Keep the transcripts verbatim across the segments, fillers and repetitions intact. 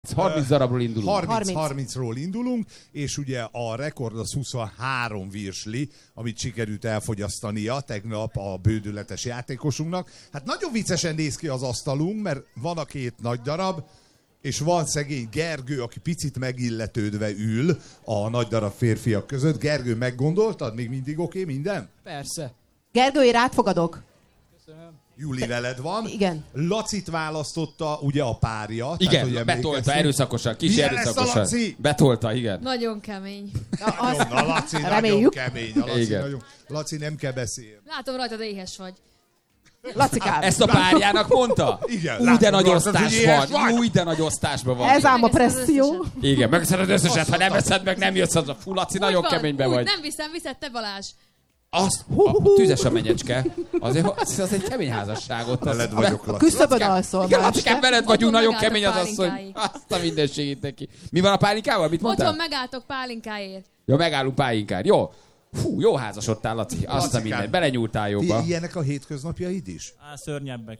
harminc darabról indulunk. harminc-harmincról indulunk, és ugye a rekord az huszonhárom virsli, amit sikerült elfogyasztania tegnap a bődületes játékosunknak. Hát nagyon viccesen néz ki az asztalunk, mert van a két nagy darab, és van szegény Gergő, aki picit megilletődve ül a nagy darab férfiak között. Gergő, meggondoltad? Még mindig oké okay, minden? Persze. Gergő, én átfogadok. Köszönöm. Júli veled van. Igen. Lacit választotta ugye a párja. Igen, tehát, betolta erőszakosan, kis milyen erőszakosan. lesz a Laci? Betolta, igen. Nagyon kemény. Az... Nagyon, a Laci Reméljük. nagyon kemény. A Laci, Igen. nagyon... Laci, nem kell beszélni. Látom rajtad, éhes vagy. Lacikám. Ezt a párjának mondta? Igen. Úgy, de látom nagy rajtad, osztás hogy éhes van. vagy. Úgy, de nagy osztásban van. Ez ám a Megeszed az presszió. összeset. Igen, megszed az összeset, ha nem veszed meg, nem jössz az a Fú, Laci, nagyon Úgy van, keményben úgy, vagy. Nem viszem, viszed te, Balázs. Azt, a tüzes a menyecske. Azért, az, az egy kemény házasság ott. Veled vagyok, A Laci. küszöbön alszol Igen, már Lacikám, este. veled vagyunk, Otthon nagyon kemény az megálltok asszony. pálinkáig. Azt a mindenségét neki. Mi van a pálinkával? Mit mondtál? Otthon megálltok pálinkáért. Ja, megállunk pálinkár. Jó. Fú, jó házasodtál, Laci. Azt a Lacikám. minden. Belenyúltál jobba. I- ilyenek a hétköznapjaid is? Á, szörnyebbek.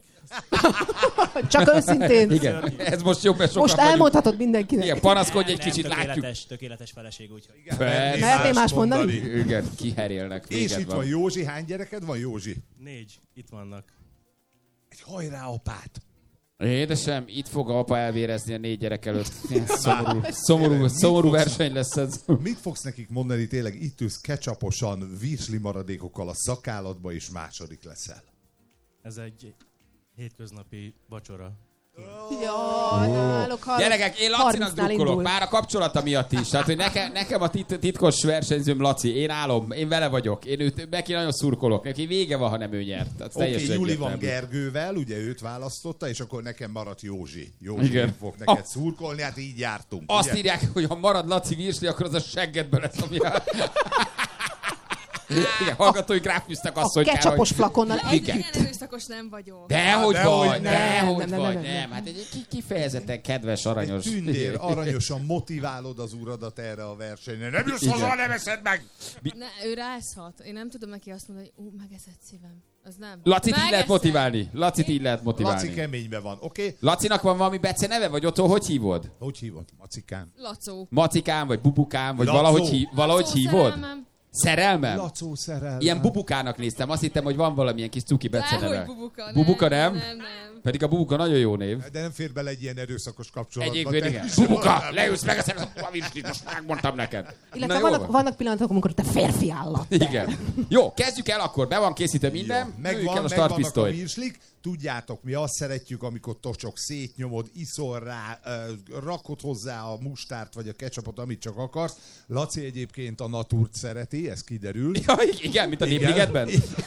Csak őszintén. Igen. Ez most jobb, mert sokan Most vagyunk. elmondhatod mindenkinek. Igen, panaszkodj egy Nem, kicsit, nem, látjuk. tökéletes, tökéletes feleség, úgyhogy. Persze. Mernél más mondani? Igen, kiherélnek. És Véged itt van van. Józsi. Hány gyereked van, Józsi? Négy, itt vannak. Egy hajrá apát. Édesem, itt fog a apa elvérezni a négy gyerek előtt. Ilyen Szomorú, szomorú, szomorú verseny lesz ez. Mit fogsz nekik mondani, tényleg itt ülsz ketchuposan, virsli maradékokkal a szakállatba, és második leszel? Ez egy hétköznapi vacsora. Jaj, náluk hallok. Gyerekek, én Lacinak harmincnál drukkolok, indul. már a kapcsolata miatt is. Tehát, hogy nekem, nekem a tit- titkos versenyzőm Laci, én állom, én vele vagyok, én őt, neki nagyon szurkolok, neki vége van, ha nem ő nyert. Tehát Oké, teljesen okay, Júli van egyértelmű. Gergővel, ugye őt választotta, és akkor nekem maradt Józsi. Józsi Igen. nem fog neked szurkolni, hát így jártunk. Azt ugye? írják, hogy ha marad Laci virsli, akkor az a seggedből lesz, ami a... Igen, hallgatói gráfűztek azt, A hogy ketchupos flakonnal Igen. Ilyen erőszakos nem vagyok. Dehogy Dehogy vagy, nem. dehogy Nem, nem, vagy, nem, nem, nem. Hát egy ki- kifejezetten kedves, aranyos. Egy tündér, aranyosan motiválod az uradat erre a versenyre. Nem jussz Igen. haza, nem eszed meg! Ne, ő rászhat. Én nem tudom neki azt mondani, hogy ú, megeszed szívem. Az nem. Lacit így lehet Megeszed. motiválni. Lacit így lehet motiválni. Laci keményben van, oké? Okay? Lacinak van valami bece neve, vagy otthon hogy hívod? Hogy hívod? Macikám. Lacó. Macikám, vagy Bubukám, vagy Lacó. valahogy, hí- valahogy Lacó hívod? szerelmem. Szerelmem? Lacó szerelmem. Ilyen Bubukának néztem, azt hittem, hogy van valamilyen kis cuki bece Dehogy neve. bubuka. Nem, Bubuka nem? Nem, nem. Pedig a Bubuka nagyon jó név. De nem fér bele egy ilyen erőszakos kapcsolatba. Egyébként te igen. is. Bubuka, leülsz meg a virslit, most megmondtam neked. Illetve Na, jó vannak, van. vannak pillanatok, amikor te férfi állat. Igen. Jó, kezdjük el akkor, be van készítve minden, Jó, lőjük megvan, el a megvannak a startpisztolyt. virslik. Tudjátok, mi azt szeretjük, amikor tocsok, szétnyomod, iszol rá, uh, rakod hozzá a mustárt vagy a ketchupot, amit csak akarsz. Laci egyébként a natúrt szereti, ez kiderül. Ja, igen, mint a Igen. Népligetben.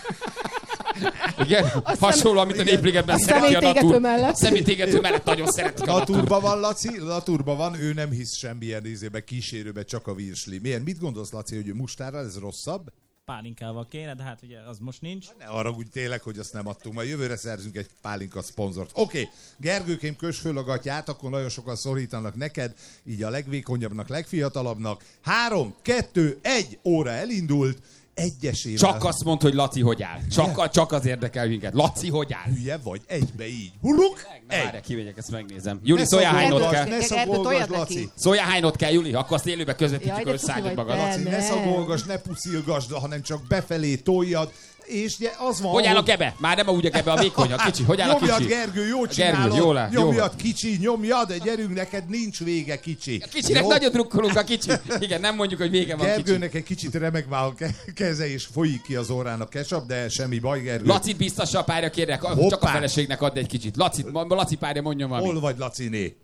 Igen, hasonló, amit a Népligetben A szereti a szemétégető natúr. mellett. A szemétégető mellett nagyon szeretik a natúr. Naturban van, Laci, naturban van, ő nem hisz semmilyen ízébe, kísérőbe, csak a virsli. Milyen, mit gondolsz, Laci, hogy ő mustárral, ez rosszabb? Pálinkával kéne, de hát ugye az most nincs. Ne arra úgy tényleg, hogy azt nem adtunk, majd jövőre szerzünk egy pálinka szponzort. Oké, okay. Gergőkém, kös föl a gatyát, akkor nagyon sokan szorítanak neked, így a legvékonyabbnak, legfiatalabbnak. Három, kettő, egy óra elindult, egyesével. Csak azt mondd, hogy Laci hogy áll. Csak, csak az érdekel minket. Laci hogy áll. Hülye vagy, egybe így. Huluk, Na, egy. várjál, kivegyek, ezt megnézem. Júli, Ne szóljál hánynod szagolgasd, kell. ne Gergő, szagolgasd, toljad Laci. neki. Szóljál hánynod kell, Júli, akkor azt élőbe Jaj, közvetítjük, de hogy cuki szállod vagy magad. te. Laci, ne Ne. szagolgasd, ne puszilgasd, hanem csak befelé toljad. És ugye az van, Hogy áll a hogy- gebe? Már nem a úgy a gebe, a vékony, a kicsi. Hogy áll a Nyomjad, kicsi? Gergő, jó Gergő, csinálod. jól áll, jól Nyomjad, áll. kicsi, nyomjad, de gyerünk, neked nincs vége, kicsi. A kicsinek Jó? nagyon drukkolunk a kicsi. Igen, nem mondjuk, hogy vége van kicsi. Gergőnek egy kicsit remek vál a ke- keze, és folyik ki az orrán a ketchup, de semmi baj, Gergő. Lacit biztassa a párja, kérlek, csak a Hoppá. feleségnek add egy kicsit. Lacit, Laci párja mondjon valamit. Hol vagy, Laciné?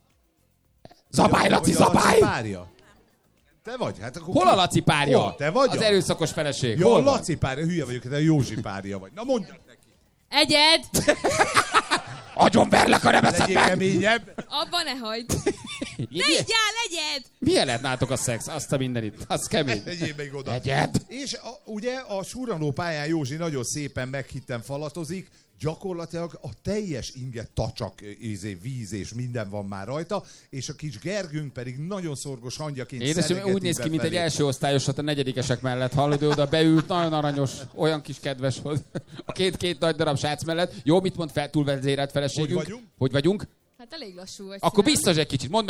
Zabálj, Vagy a- Laci, vagy a zabálj! párja? Te vagy? Hát akkor Hol ki? a Laci párja? Hol? Te vagy? Az erőszakos feleség. Jó, Hol a van? Laci párja, hülye vagyok, te a Józsi párja vagy. Na mondjad neki. Egyed! Agyonverlek, ha nem eszed Legyél meg! keményebb. Abba ne hagyd! Ne Milyen, igyál, egyed! milyen lehet nálatok a szex? Azt a mindenit. Az kemény. Legyél meg oda. Egyed. És a, ugye a surranó pályán Józsi nagyon szépen meghitten falatozik, gyakorlatilag a teljes inge tacsak, ízé, víz és minden van már rajta, és a kis Gergőnk pedig nagyon szorgos hangyaként Édesem, szeregeti úgy néz ki, mint egy befelé. első osztályosat a negyedikesek mellett. Hallod, ő oda beült, nagyon aranyos, olyan kis kedves volt. A két-két nagy darab srác mellett. Jó, mit mond fel, túlvezérelt feleségünk? Hogy vagyunk? Hogy vagyunk? Hát Hát elég lassú vagy. Akkor szívem. biztos egy kicsit. Mondd